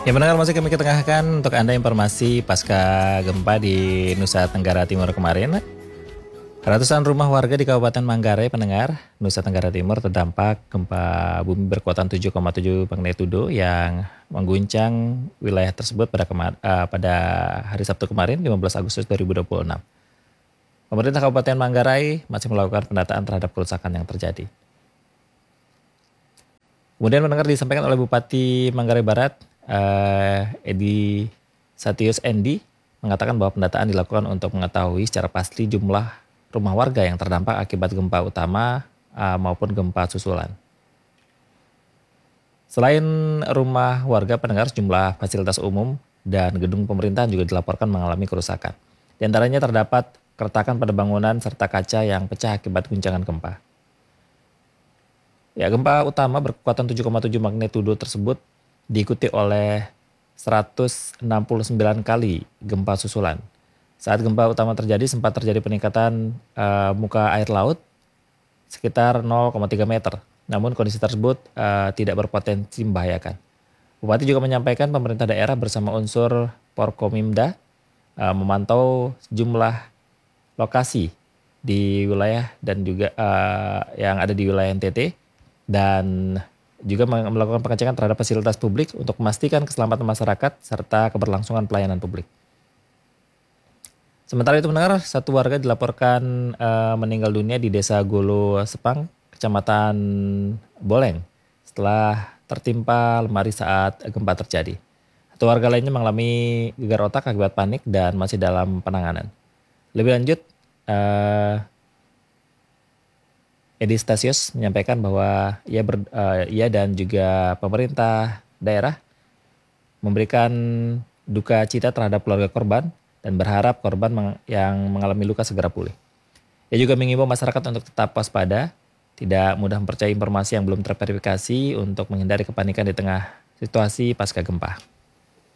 Ya pendengar, masih kami ketengahkan untuk Anda informasi pasca gempa di Nusa Tenggara Timur kemarin. Ratusan rumah warga di Kabupaten Manggarai, pendengar, Nusa Tenggara Timur terdampak gempa bumi berkekuatan 7,7 magnitudo yang mengguncang wilayah tersebut pada hari Sabtu kemarin, 15 Agustus 2026. Pemerintah Kabupaten Manggarai masih melakukan pendataan terhadap kerusakan yang terjadi. Kemudian mendengar disampaikan oleh Bupati Manggarai Barat, Edi Satius Endi, mengatakan bahwa pendataan dilakukan untuk mengetahui secara pasti jumlah rumah warga yang terdampak akibat gempa utama maupun gempa susulan. Selain rumah warga, pendengar, sejumlah fasilitas umum dan gedung pemerintahan juga dilaporkan mengalami kerusakan. Di antaranya terdapat keretakan pada bangunan serta kaca yang pecah akibat guncangan gempa. Ya, gempa utama berkekuatan 7,7 magnitudo tersebut diikuti oleh 169 kali gempa susulan. Saat gempa utama terjadi, sempat terjadi peningkatan muka air laut sekitar 0,3 meter. Namun kondisi tersebut tidak berpotensi membahayakan. Bupati juga menyampaikan pemerintah daerah bersama unsur Porkomimda memantau sejumlah lokasi di wilayah dan juga yang ada di wilayah NTT, dan juga melakukan pengecekan terhadap fasilitas publik untuk memastikan keselamatan masyarakat serta keberlangsungan pelayanan publik. Sementara itu mendengar, satu warga dilaporkan meninggal dunia di Desa Golo Sepang, Kecamatan Boleng, setelah tertimpa lemari saat gempa terjadi. Satu warga lainnya mengalami gegar otak akibat panik dan masih dalam penanganan. Lebih lanjut, Edi Stasius menyampaikan bahwa ia dan juga pemerintah daerah memberikan duka cita terhadap keluarga korban dan berharap korban yang mengalami luka segera pulih. Ia juga mengimbau masyarakat untuk tetap waspada, tidak mudah mempercayai informasi yang belum terverifikasi untuk menghindari kepanikan di tengah situasi pasca gempa.